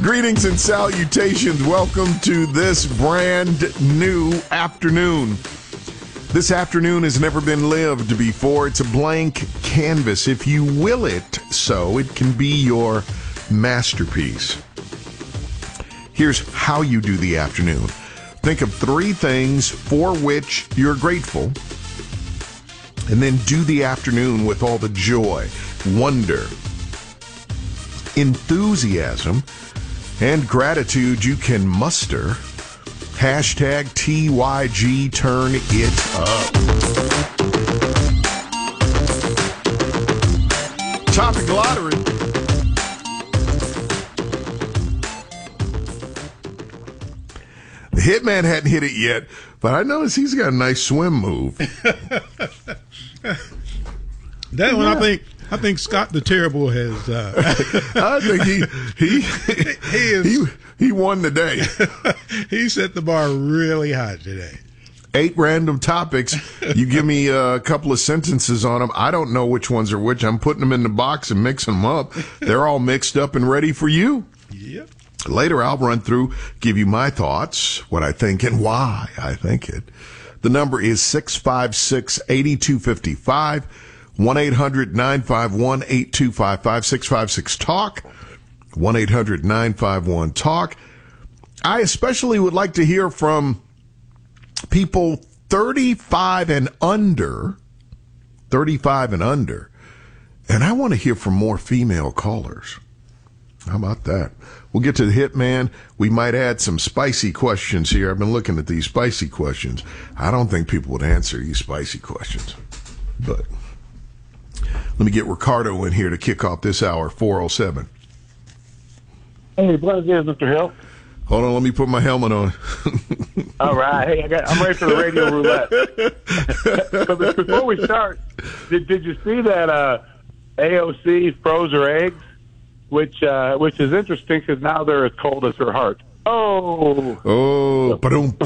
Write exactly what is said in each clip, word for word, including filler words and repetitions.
Greetings and salutations. Welcome to this brand new afternoon. This afternoon has never been lived before. It's a blank canvas. If you will it so, it can be your masterpiece. Here's how you do the afternoon. Think of three things for which you're grateful, and then do the afternoon with all the joy, wonder, enthusiasm, and gratitude you can muster. Hashtag T Y G, turn it up. Topic lottery. The Hitman hadn't hit it yet, but I noticed he's got a nice swim move. That one, yeah. I think. I think Scott the Terrible has. Uh, I think he he he, is, he he won the day. He set the bar really high today. Eight random topics. You give me a couple of sentences on them. I don't know which ones are which. I'm putting them in the box and mixing them up. They're all mixed up and ready for you. Yep. Later, I'll run through, give you my thoughts, what I think, and why I think it. The number is six five six, eight two five five. one eight hundred nine five one eight two five five, six five six talk, one eight hundred nine five one talk. I especially would like to hear from people thirty-five and under, thirty-five and under, and I want to hear from more female callers. How about that? We'll get to the Hitman. We might add some spicy questions here. I've been looking at these spicy questions. I don't think people would answer these spicy questions, but let me get Ricardo in here to kick off this hour, four oh seven. Hey, buenos dias, Mister Hill. Hold on, let me put my helmet on. All right. Hey, I got, I'm ready for the radio roulette. But before we start, did, did you see that uh, A O C froze her eggs? Which uh, which is interesting because now they're as cold as her heart. Oh. Oh, ba-doom.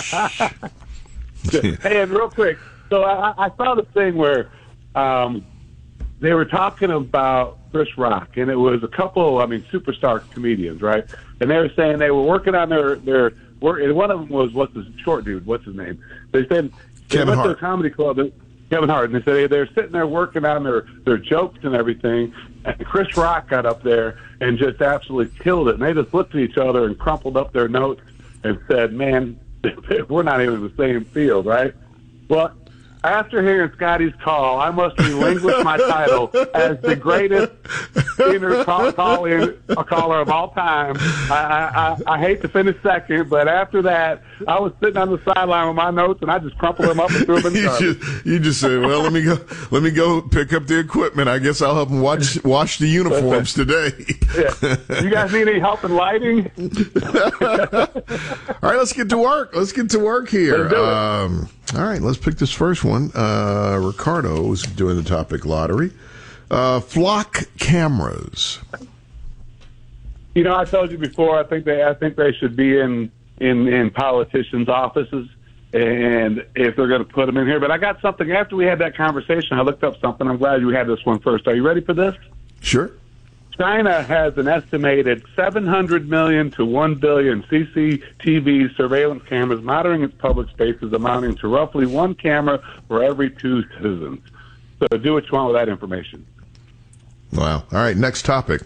Hey, and real quick, so I, I saw the thing where um, they were talking about Chris Rock, and it was a couple, I mean, superstar comedians, right? And they were saying they were working on their, their work, and one of them was, what's his short dude, what's his name? They said, they Kevin went Hart. to a comedy club, Kevin Hart, and they said they're sitting there working on their, their jokes and everything, and Chris Rock got up there and just absolutely killed it. And they just looked at each other and crumpled up their notes and said, man, we're not even in the same field, right? Well, after hearing Scotty's call, I must relinquish my title as the greatest inner call, call in, a caller of all time. I, I, I hate to finish second, but after that, I was sitting on the sideline with my notes, and I just crumpled them up and threw them in the you, garbage. just, you just said, "Well, let me go. Let me go pick up the equipment. I guess I'll help them watch wash the uniforms today." Yeah. You guys need any help in lighting? All right, let's get to work. Let's get to work here. Let's do it. Um, all right, let's pick this first one. Uh, Ricardo is doing the topic lottery. Uh, flock cameras. You know, I told you before. I think they. I think they should be in in in politicians' offices, and if they're going to put them in here. But I got something after we had that conversation. I looked up something. I'm glad you had this one first. Are you ready for this? Sure. China has an estimated seven hundred million to one billion C C T V surveillance cameras monitoring its public spaces, amounting to roughly one camera for every two citizens. So do what you want with that information. Wow. All right, next topic.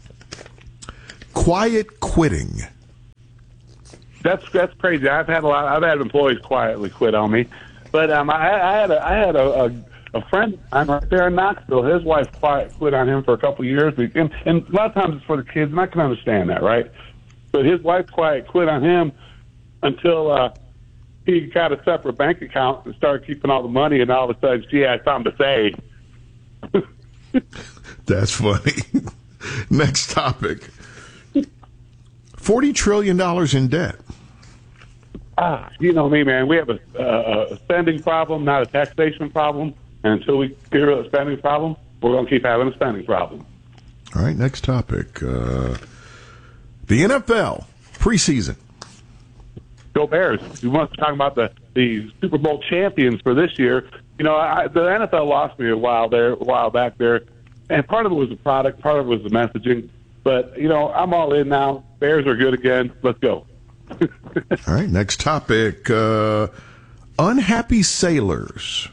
Quiet quitting. That's that's crazy. I've had a lot. I've had employees quietly quit on me, but um, I, I had a, I had a, a, a friend. I'm right there in Knoxville. His wife quiet quit on him for a couple of years, and, and a lot of times it's for the kids, and I can understand that, right? But his wife quiet quit on him until uh, he got a separate bank account and started keeping all the money, and all of a sudden she had something to say. That's funny. Next topic. forty trillion dollars in debt. Ah, you know me, man. We have a, uh, a spending problem, not a taxation problem. And until we get rid of the spending problem, we're going to keep having a spending problem. All right, next topic. Uh, the N F L preseason. Go Bears. We want to talk about the, the Super Bowl champions for this year. You know, I, the N F L lost me a while there, a while back there. And part of it was the product, part of it was the messaging. But, you know, I'm all in now. Bears are good again. Let's go. All right, next topic. Uh, unhappy sailors.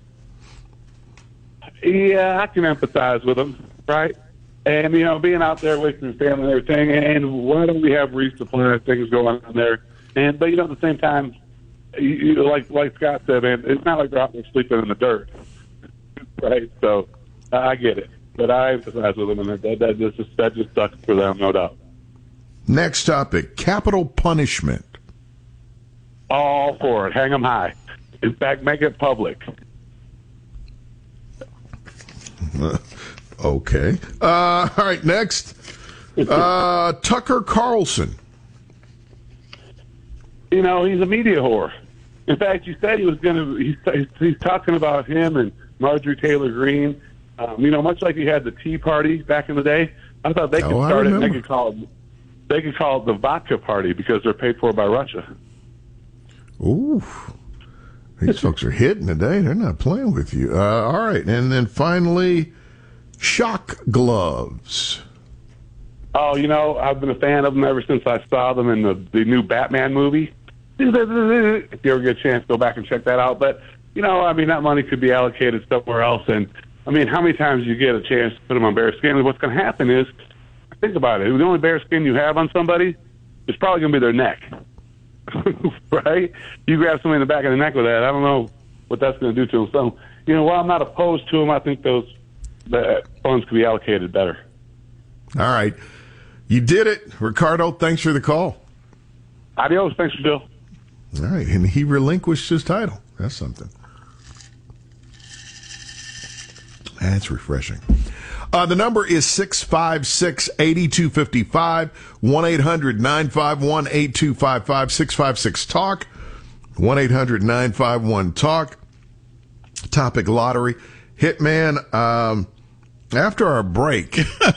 Yeah, I can empathize with them, right? And, you know, being out there away from your family and everything, and why don't we have resupply things going on there? And But, you know, at the same time, you, you, like like Scott said, man, it's not like they're out there sleeping in the dirt, right? So I get it. But I empathize with them, and that, that, just, that just sucks for them, no doubt. Next topic, capital punishment. All for it. Hang them high. In fact, make it public. Uh, okay. Uh, all right, next. Uh, Tucker Carlson. You know, he's a media whore. In fact, you said he was going to, he's, he's talking about him and Marjorie Taylor Greene. Um, you know, much like he had the Tea Party back in the day, I thought they could oh, start it and they could call it, they could call it the Vodka Party because they're paid for by Russia. Ooh. These folks are hitting today. They're not playing with you. Uh, all right. And then finally, shock gloves. Oh, you know, I've been a fan of them ever since I saw them in the, the new Batman movie. If you ever get a chance, go back and check that out. But, you know, I mean, that money could be allocated somewhere else. And, I mean, how many times you get a chance to put them on bearskin? What's going to happen is, think about it. The only bearskin you have on somebody is probably going to be their neck. Right? You grab somebody in the back of the neck with that, I don't know what that's going to do to them. So, you know, while I'm not opposed to them, I think those the funds could be allocated better. All right. You did it. Ricardo, thanks for the call. Adios. Thanks for Bill. All right. And he relinquished his title. That's something. That's refreshing. Uh, the number is six five six, eight two five five, one eight hundred nine five one eight two five five, six five six talk, one eight hundred nine five one talk. Topic lottery. Hitman, um, after our break, it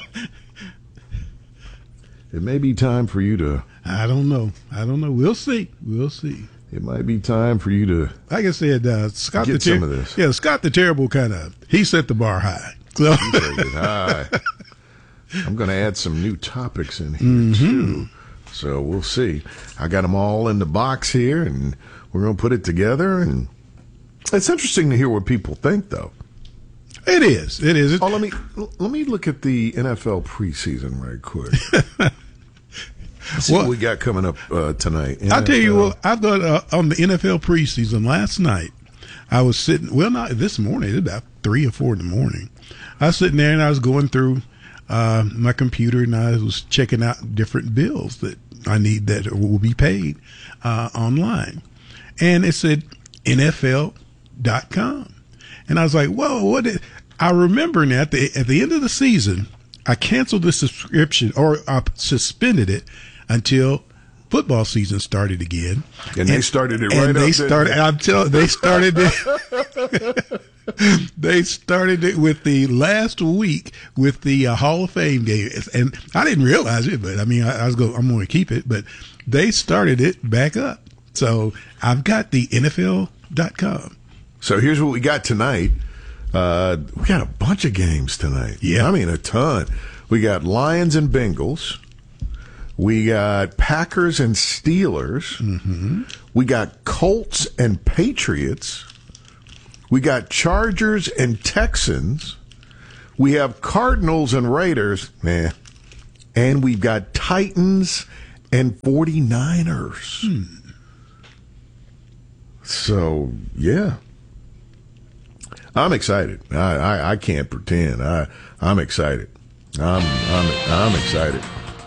may be time for you to... I don't know. I don't know. We'll see. We'll see. It might be time for you to... Like I said, uh, Scott get the Ter- some of this. Yeah, Scott the Terrible kind of, he set the bar high. So. Hi. I'm going to add some new topics in here, mm-hmm. too. So we'll see. I got them all in the box here, and we're going to put it together. And it's interesting to hear what people think, though. It is. It is. Oh, let me let me look at the N F L preseason right quick. See well, what we got coming up uh, tonight. N F L. I'll tell you what, I thought uh, on the N F L preseason last night, I was sitting, well, not this morning, it was about three or four in the morning. I was sitting there and I was going through uh, my computer and I was checking out different bills that I need that will be paid uh, online. And it said N F L dot com. And I was like, whoa, what is, I remember now at the, at the end of the season, I canceled the subscription or I suspended it until football season started again. And, and they started it right and up they there. started, I'm telling they started it. They started it with the last week with the uh, Hall of Fame game. And I didn't realize it, but I mean, I, I was going, I'm going to keep it, but they started it back up. So I've got the N F L dot com. So here's what we got tonight. Uh, we got a bunch of games tonight. Yeah. I mean, a ton. We got Lions and Bengals. We got Packers and Steelers. Mm-hmm. We got Colts and Patriots. We got Chargers and Texans. We have Cardinals and Raiders. Man. And we've got Titans and forty-niners. Hmm. So, yeah. I'm excited. I, I, I can't pretend. I, I'm excited. I'm, I'm, I'm excited.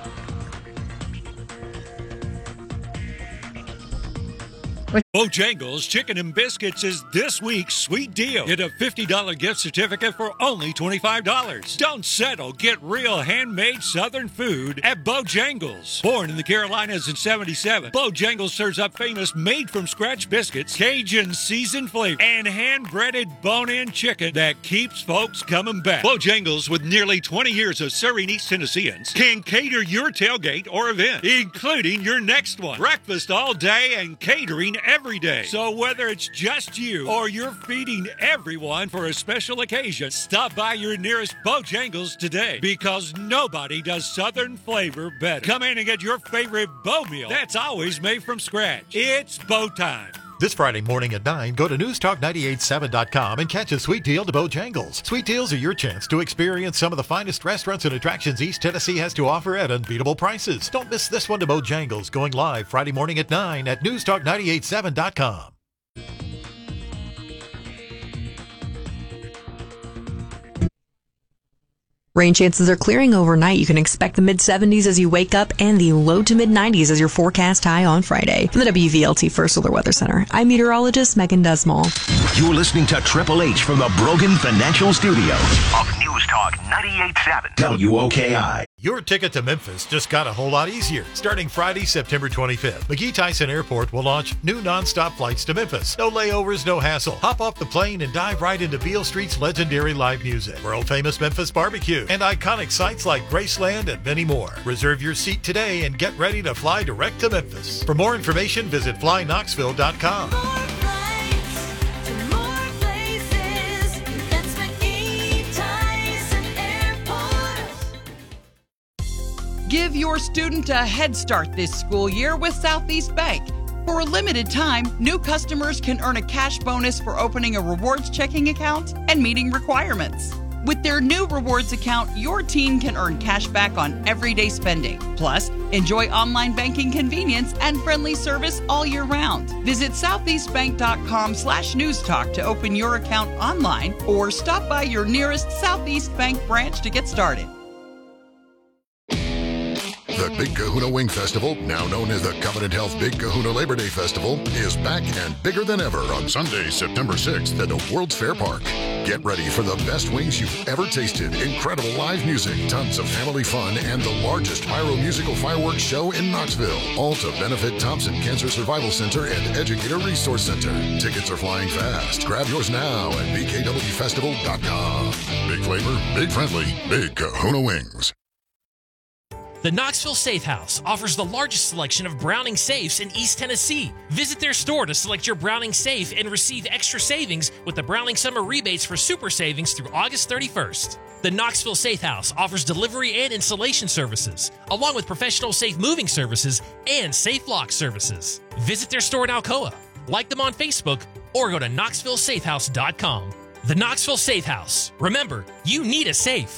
Bojangles Chicken and Biscuits is this week's sweet deal. Get a fifty dollars gift certificate for only twenty-five dollars. Don't settle. Get real handmade Southern food at Bojangles. Born in the Carolinas in seventy-seven, Bojangles serves up famous made-from-scratch biscuits, Cajun seasoned flavor, and hand-breaded bone-in chicken that keeps folks coming back. Bojangles, with nearly twenty years of serving East Tennesseans, can cater your tailgate or event, including your next one. Breakfast all day and catering every day. So whether it's just you or you're feeding everyone for a special occasion, stop by your nearest Bojangles today, because nobody does Southern flavor better. Come in and get your favorite Bo meal that's always made from scratch. It's Bo time. This Friday morning at nine, go to news talk nine eight seven dot com and catch a sweet deal to Bojangles. Sweet deals are your chance to experience some of the finest restaurants and attractions East Tennessee has to offer at unbeatable prices. Don't miss this one to Bojangles, going live Friday morning at nine at news talk nine eight seven dot com. Rain chances are clearing overnight. You can expect the mid seventies as you wake up and the low to mid nineties as your forecast high on Friday. From the W V L T First Solar Weather Center, I'm meteorologist Megan Desmall. You're listening to Triple H from the Brogan Financial Studio of News Talk ninety-eight point seven W O K I. Your ticket to Memphis just got a whole lot easier. Starting Friday, September twenty-fifth, McGee Tyson Airport will launch new nonstop flights to Memphis. No layovers, no hassle. Hop off the plane and dive right into Beale Street's legendary live music, world-famous Memphis barbecue, and iconic sites like Graceland and many more. Reserve your seat today and get ready to fly direct to Memphis. For more information, visit fly knoxville dot com. Give your student a head start this school year with Southeast Bank. For a limited time, new customers can earn a cash bonus for opening a rewards checking account and meeting requirements. With their new rewards account, your teen can earn cash back on everyday spending. Plus, enjoy online banking convenience and friendly service all year round. Visit southeast bank dot com slash newstalk to open your account online, or stop by your nearest Southeast Bank branch to get started. The Big Kahuna Wing Festival, now known as the Covenant Health Big Kahuna Labor Day Festival, is back and bigger than ever on Sunday, September sixth at the World's Fair Park. Get ready for the best wings you've ever tasted, incredible live music, tons of family fun, and the largest pyro-musical fireworks show in Knoxville. All to benefit Thompson Cancer Survival Center and Educator Resource Center. Tickets are flying fast. Grab yours now at b k w festival dot com. Big flavor, big friendly, Big Kahuna Wings. The Knoxville Safe House offers the largest selection of Browning safes in East Tennessee. Visit their store to select your Browning safe and receive extra savings with the Browning Summer Rebates for Super Savings through August thirty-first. The Knoxville Safe House offers delivery and installation services, along with professional safe moving services and safe lock services. Visit their store in Alcoa, like them on Facebook, or go to knoxville safe house dot com. The Knoxville Safe House. Remember, you need a safe.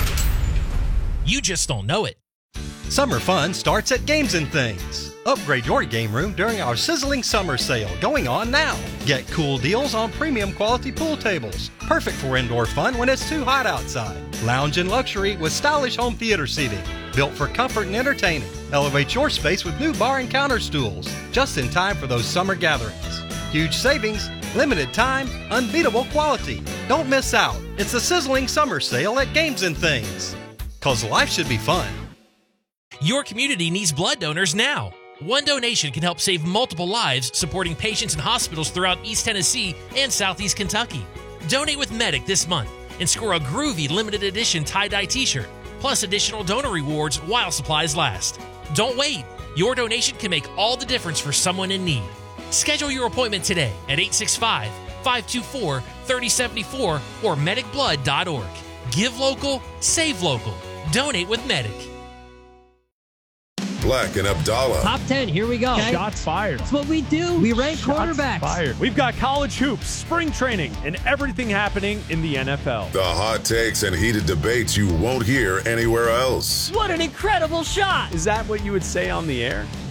You just don't know it. Summer fun starts at Games and Things. Upgrade your game room during our sizzling summer sale going on now. Get cool deals on premium quality pool tables. Perfect for indoor fun when it's too hot outside. Lounge and luxury with stylish home theater seating. Built for comfort and entertaining. Elevate your space with new bar and counter stools. Just in time for those summer gatherings. Huge savings, limited time, unbeatable quality. Don't miss out. It's the sizzling summer sale at Games and Things. 'Cause life should be fun. Your community needs blood donors now. One donation can help save multiple lives, supporting patients in hospitals throughout East Tennessee and Southeast Kentucky. Donate with Medic this month and score a groovy limited edition tie-dye t-shirt, plus additional donor rewards while supplies last. Don't wait. Your donation can make all the difference for someone in need. Schedule your appointment today at eight six five, five two four, three oh seven four or medic blood dot org. Give local, save local. Donate with Medic. Black and Abdallah. Top ten, here we go. Okay. Shots fired. That's what we do. We rank Shots quarterbacks. Fired. We've got college hoops, spring training, and everything happening in the N F L. The hot takes and heated debates you won't hear anywhere else. What an incredible shot. Is that what you would say on the air?